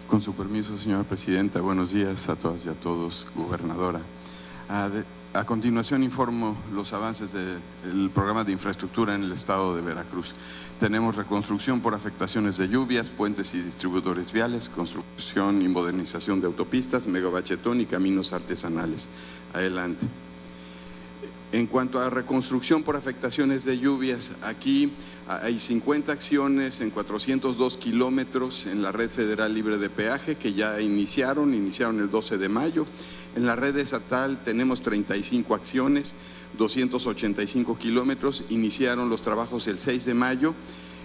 Con su permiso, señora presidenta, buenos días a todas y a todos, gobernadora. A continuación informo los avances del programa de infraestructura en el estado de Veracruz. Tenemos reconstrucción por afectaciones de lluvias, puentes y distribuidores viales, construcción y modernización de autopistas, megabachetón y caminos artesanales. Adelante. En cuanto a reconstrucción por afectaciones de lluvias, aquí hay 50 acciones en 402 kilómetros en la red federal libre de peaje que ya iniciaron el 12 de mayo. En la red estatal tenemos 35 acciones, 285 kilómetros, iniciaron los trabajos el 6 de mayo.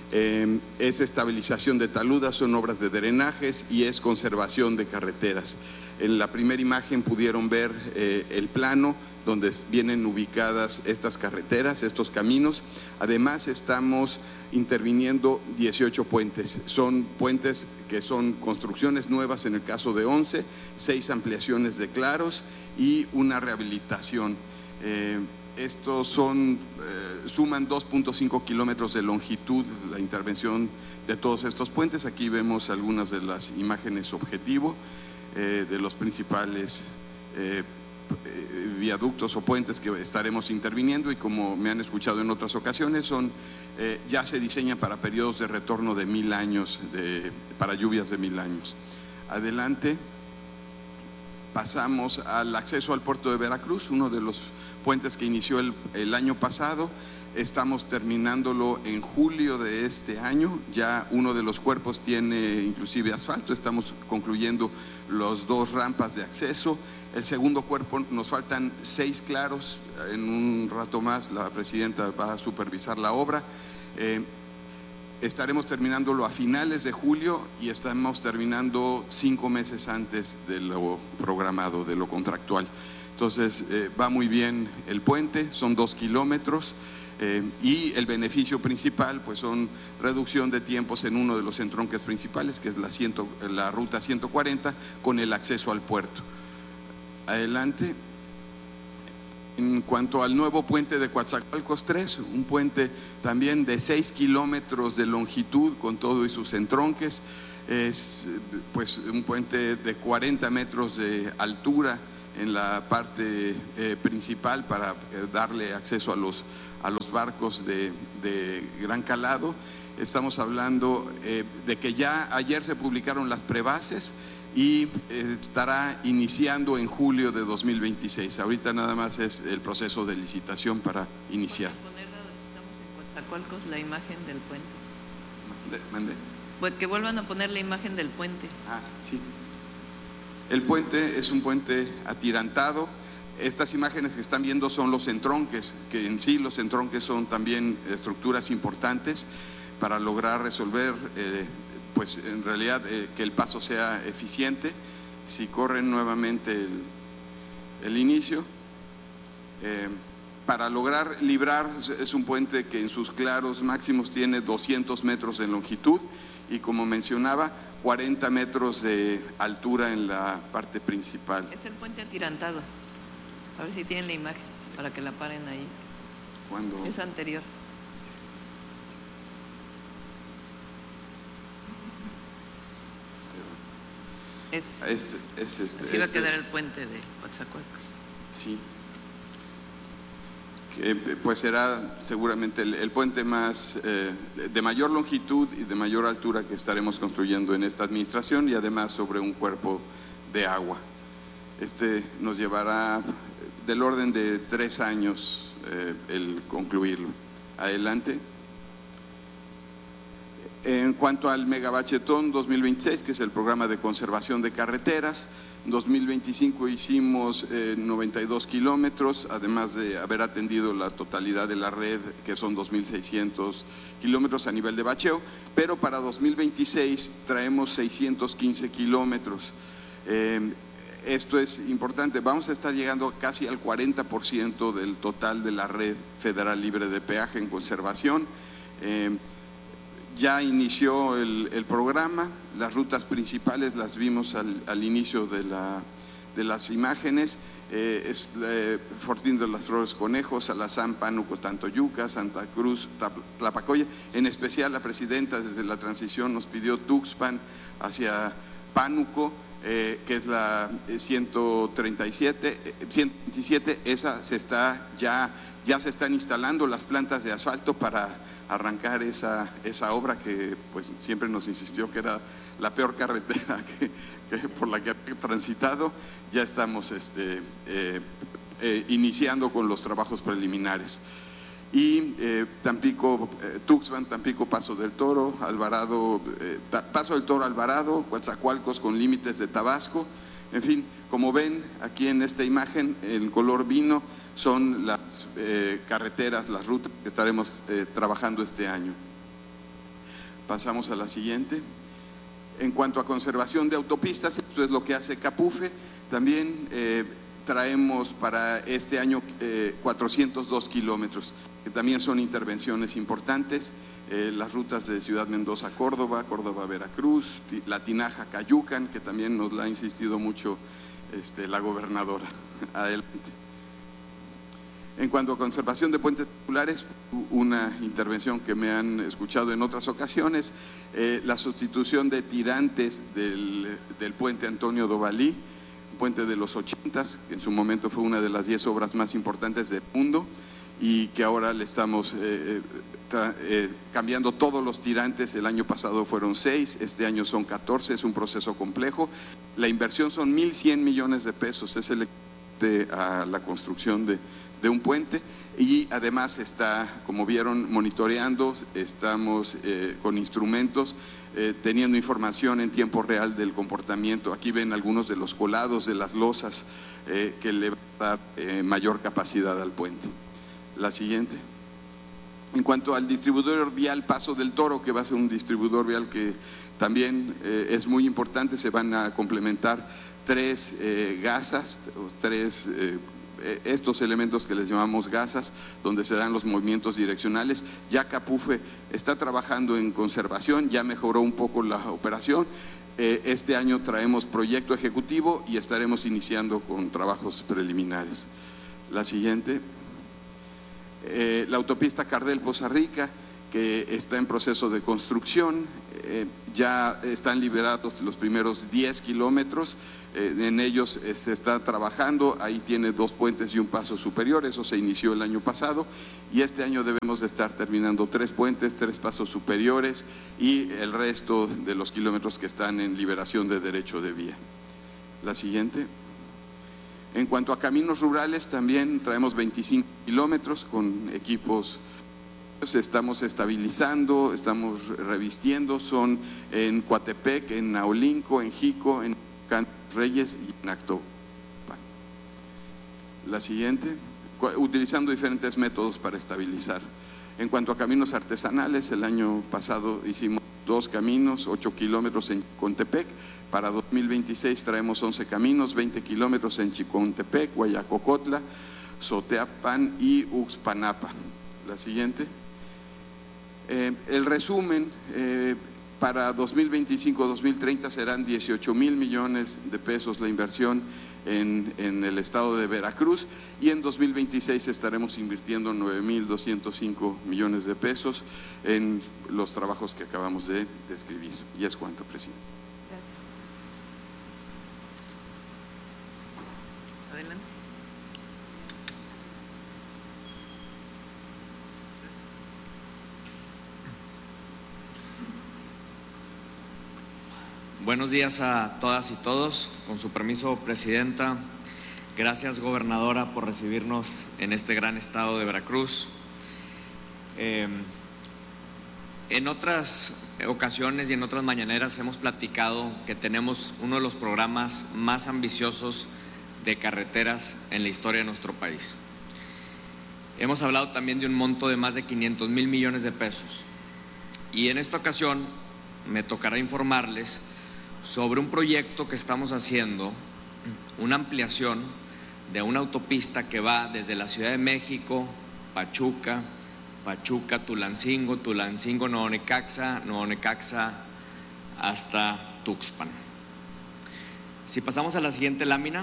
Es estabilización de taludas, son obras de drenajes y es conservación de carreteras. En la primera imagen pudieron ver el plano donde vienen ubicadas estas carreteras, estos caminos. Además estamos interviniendo 18 puentes, son puentes que son construcciones nuevas en el caso de 11, 6 ampliaciones de claros y una rehabilitación. Estos suman 2.5 kilómetros de longitud la intervención de todos estos puentes. Aquí vemos algunas de las imágenes objetivo de los principales viaductos o puentes que estaremos interviniendo, y como me han escuchado en otras ocasiones, ya se diseñan para periodos de retorno de 1000 años, para lluvias de 1000 años. Adelante. Pasamos al acceso al puerto de Veracruz, uno de los puentes que inició el año pasado. Estamos terminándolo en julio de este año. Ya uno de los cuerpos tiene inclusive asfalto, estamos concluyendo las 2 rampas de acceso. El segundo cuerpo, nos faltan 6 claros. En un rato más la presidenta va a supervisar la obra. Estaremos terminándolo a finales de julio y estamos terminando 5 meses antes de lo programado, de lo contractual. Entonces va muy bien el puente, son 2 kilómetros y el beneficio principal pues son reducción de tiempos en uno de los entronques principales, que es la ruta 140, con el acceso al puerto. Adelante. En cuanto al nuevo puente de Coatzacoalcos 3, un puente también de 6 kilómetros de longitud con todo y sus entronques, es pues un puente de 40 metros de altura en la parte principal para darle acceso a los barcos de gran calado. Estamos hablando de que ya ayer se publicaron las prebases y estará iniciando en julio de 2026. Ahorita nada más es el proceso de licitación para iniciar. ¿Puedes poner donde estamos en Coatzacoalcos la imagen del puente? ¿Mande? Pues que vuelvan a poner la imagen del puente. Ah, sí. El puente es un puente atirantado. Estas imágenes que están viendo son los entronques, que en sí los entronques son también estructuras importantes para lograr resolver pues en realidad que el paso sea eficiente. Si corren nuevamente el inicio, para lograr librar, es un puente que en sus claros máximos tiene 200 metros de longitud y, como mencionaba, 40 metros de altura en la parte principal. Es el puente atirantado. A ver si tienen la imagen para que la paren ahí. ¿Cuándo? Es anterior. Así va a quedar el puente de Coatzacoalcos. Sí. Que pues será seguramente el puente más de mayor longitud y de mayor altura que estaremos construyendo en esta administración, y además sobre un cuerpo de agua. Nos llevará del orden de 3 años el concluirlo. Adelante. En cuanto al megabachetón 2026, que es el programa de conservación de carreteras, en 2025 hicimos 92 kilómetros, además de haber atendido la totalidad de la red, que son 2.600 kilómetros a nivel de bacheo, pero para 2026 traemos 615 kilómetros. Esto es importante, vamos a estar llegando casi al 40% del total de la red federal libre de peaje en conservación. Ya inició el programa, las rutas principales las vimos al inicio de las imágenes. Fortín de las Flores Conejos, Salazán, Pánuco, Tantoyuca, Santa Cruz, Tlapacoya. En especial la presidenta desde la transición nos pidió Tuxpan hacia Pánuco, que es la 127, esa ya se están instalando las plantas de asfalto para arrancar esa obra que pues siempre nos insistió que era la peor carretera por la que ha transitado. Ya estamos iniciando con los trabajos preliminares. Y Tampico, Tuxpan, Tampico, Paso del Toro, Alvarado, Paso del Toro, Alvarado, Coatzacoalcos con límites de Tabasco. En fin, como ven aquí en esta imagen, el color vino son las carreteras, las rutas que estaremos trabajando este año. Pasamos a la siguiente. En cuanto a conservación de autopistas, esto es lo que hace Capufe. También traemos para este año 402 kilómetros, que también son intervenciones importantes. Las rutas de Ciudad Mendoza, Córdoba, Veracruz, La Tinaja, Cayucan, que también nos la ha insistido mucho la gobernadora. Adelante. En cuanto a conservación de puentes vehiculares, una intervención que me han escuchado en otras ocasiones, la sustitución de tirantes del puente Antonio Dovalí, puente de los 80, que en su momento fue una de las 10 obras más importantes del mundo y que ahora le estamos cambiando todos los tirantes. El año pasado fueron 6, este año son 14, es un proceso complejo. La inversión son 1.100 millones de pesos, es el equivalente a la construcción de un puente, y además está, como vieron, monitoreando, estamos con instrumentos, teniendo información en tiempo real del comportamiento. Aquí ven algunos de los colados de las losas que le va a dar mayor capacidad al puente. La siguiente. En cuanto al distribuidor vial Paso del Toro, que va a ser un distribuidor vial que también es muy importante, se van a complementar 3 gasas, estos elementos que les llamamos gasas, donde se dan los movimientos direccionales. Ya Capufe está trabajando en conservación, ya mejoró un poco la operación. Este año traemos proyecto ejecutivo y estaremos iniciando con trabajos preliminares. La siguiente. La autopista Cardel-Poza Rica, que está en proceso de construcción, ya están liberados los primeros 10 kilómetros, en ellos se está trabajando, ahí tiene 2 puentes y un paso superior, eso se inició el año pasado, y este año debemos de estar terminando 3 puentes, 3 pasos superiores y el resto de los kilómetros que están en liberación de derecho de vía. La siguiente. En cuanto a caminos rurales, también traemos 25 kilómetros con equipos. Estamos estabilizando, estamos revistiendo, son en Coatepec, en Naolinco, en Jico, en Reyes y en Actopan. La siguiente, utilizando diferentes métodos para estabilizar. En cuanto a caminos artesanales, el año pasado hicimos 2 caminos, 8 kilómetros en Contepec. Para 2026 traemos 11 caminos, 20 kilómetros en Chicontepec, Guayacocotla, Soteapan y Uxpanapa. La siguiente. El resumen, para 2025-2030 serán 18,000 millones de pesos la inversión en el estado de Veracruz, y en 2026 estaremos invirtiendo 9,205 millones de pesos en los trabajos que acabamos de describir. Y es cuanto, presidente. Gracias. Adelante. Buenos días a todas y todos. Con su permiso, presidenta. Gracias, gobernadora, por recibirnos en este gran estado de Veracruz. En otras ocasiones y en otras mañaneras hemos platicado que tenemos uno de los programas más ambiciosos de carreteras en la historia de nuestro país. Hemos hablado también de un monto de más de 500,000 millones de pesos. Y en esta ocasión me tocará informarles sobre un proyecto que estamos haciendo, una ampliación de una autopista que va desde la Ciudad de México, Pachuca, Tulancingo, Nuevo Necaxa hasta Tuxpan. Si pasamos a la siguiente lámina,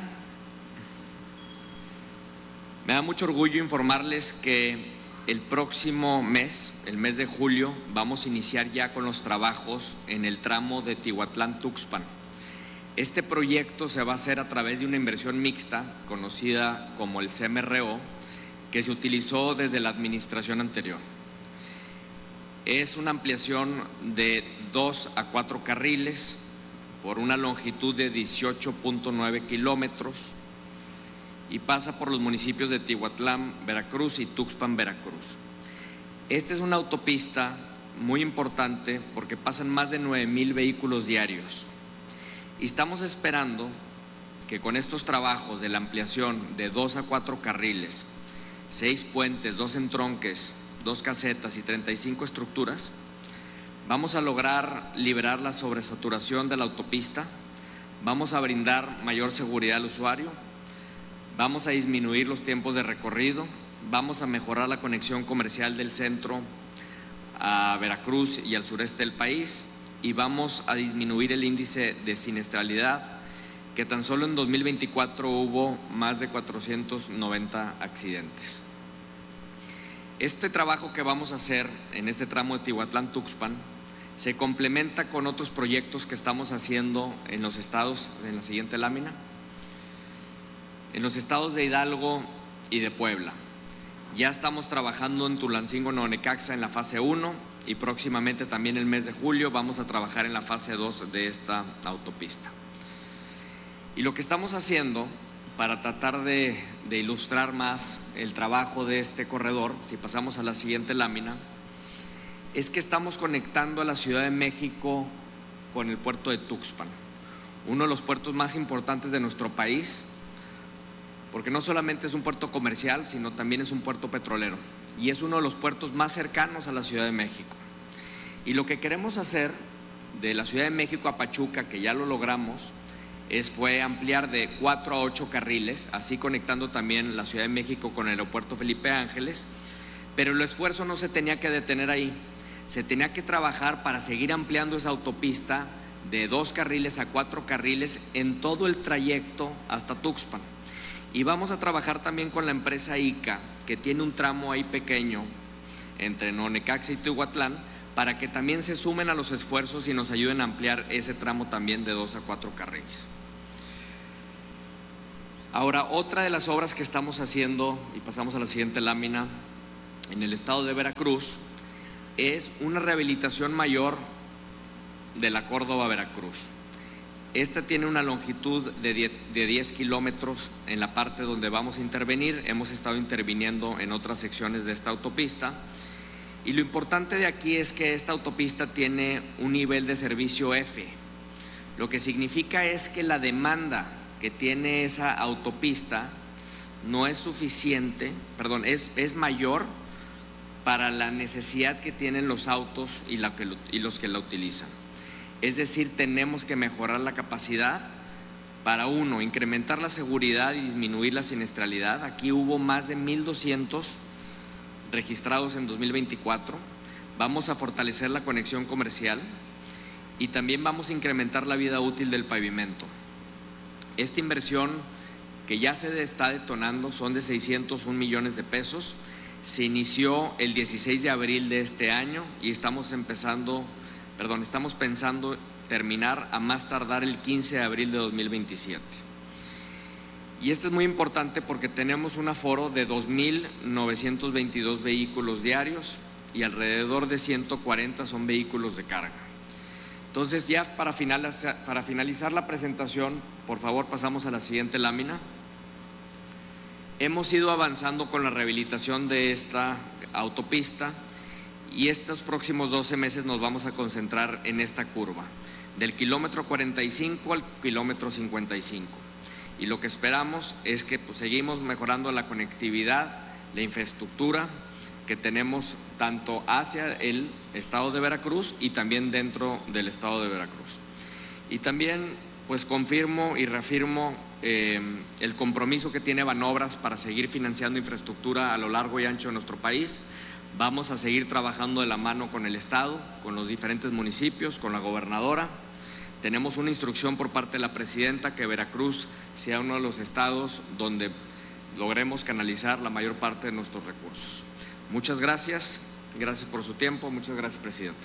me da mucho orgullo informarles que el próximo mes, el mes de julio, vamos a iniciar ya con los trabajos en el tramo de Tihuatlán-Tuxpan. Este proyecto se va a hacer a través de una inversión mixta, conocida como el CMRO, que se utilizó desde la administración anterior. Es una ampliación de 2 a 4 carriles por una longitud de 18.9 kilómetros y pasa por los municipios de Tihuatlán, Veracruz y Tuxpan, Veracruz. Esta es una autopista muy importante porque pasan más de 9,000 vehículos diarios y estamos esperando que con estos trabajos de la ampliación de 2 a 4 carriles, 6 puentes, 2 entronques, 2 casetas y 35 estructuras, vamos a lograr liberar la sobresaturación de la autopista, vamos a brindar mayor seguridad al usuario, vamos a disminuir los tiempos de recorrido, vamos a mejorar la conexión comercial del centro a Veracruz y al sureste del país y vamos a disminuir el índice de siniestralidad, que tan solo en 2024 hubo más de 490 accidentes. Este trabajo que vamos a hacer en este tramo de Tihuatlán-Tuxpan se complementa con otros proyectos que estamos haciendo en los estados, en la siguiente lámina, en los estados de Hidalgo y de Puebla. Ya estamos trabajando en Tulancingo, Nuevo Necaxa en la fase 1 y próximamente también el mes de julio vamos a trabajar en la fase 2 de esta autopista. Y lo que estamos haciendo para tratar de ilustrar más el trabajo de este corredor, si pasamos a la siguiente lámina, es que estamos conectando a la Ciudad de México con el puerto de Tuxpan, uno de los puertos más importantes de nuestro país, porque no solamente es un puerto comercial, sino también es un puerto petrolero y es uno de los puertos más cercanos a la Ciudad de México. Y lo que queremos hacer de la Ciudad de México a Pachuca, que ya lo logramos, fue ampliar de 4 a 8 carriles, así conectando también la Ciudad de México con el aeropuerto Felipe Ángeles, pero el esfuerzo no se tenía que detener ahí, se tenía que trabajar para seguir ampliando esa autopista de 2 carriles a 4 carriles en todo el trayecto hasta Tuxpan. Y vamos a trabajar también con la empresa ICA, que tiene un tramo ahí pequeño entre Nuevo Necaxa y Tihuatlán, para que también se sumen a los esfuerzos y nos ayuden a ampliar ese tramo también de 2 a 4 carriles. Ahora, otra de las obras que estamos haciendo, y pasamos a la siguiente lámina, en el estado de Veracruz, es una rehabilitación mayor de la Córdoba-Veracruz. Esta tiene una longitud de 10 kilómetros en la parte donde vamos a intervenir. Hemos estado interviniendo en otras secciones de esta autopista. Y lo importante de aquí es que esta autopista tiene un nivel de servicio F. Lo que significa es que la demanda que tiene esa autopista no es suficiente, es mayor para la necesidad que tienen los autos y los que la utilizan. Es decir, tenemos que mejorar la capacidad para, uno, incrementar la seguridad y disminuir la siniestralidad. Aquí hubo más de 1,200 registrados en 2024. Vamos a fortalecer la conexión comercial y también vamos a incrementar la vida útil del pavimento. Esta inversión que ya se está detonando son de 601 millones de pesos. Se inició el 16 de abril de este año y estamos pensando terminar a más tardar el 15 de abril de 2027. Y esto es muy importante porque tenemos un aforo de 2,922 vehículos diarios y alrededor de 140 son vehículos de carga. Entonces, ya para finalizar la presentación, por favor pasamos a la siguiente lámina. Hemos ido avanzando con la rehabilitación de esta autopista y estos próximos 12 meses nos vamos a concentrar en esta curva, del kilómetro 45 al kilómetro 55. Y lo que esperamos es que seguimos mejorando la conectividad, la infraestructura que tenemos tanto hacia el estado de Veracruz y también dentro del estado de Veracruz. Y también confirmo y reafirmo el compromiso que tiene Banobras para seguir financiando infraestructura a lo largo y ancho de nuestro país. Vamos a seguir trabajando de la mano con el estado, con los diferentes municipios, con la gobernadora. Tenemos una instrucción por parte de la presidenta que Veracruz sea uno de los estados donde logremos canalizar la mayor parte de nuestros recursos. Muchas gracias por su tiempo, muchas gracias, presidente.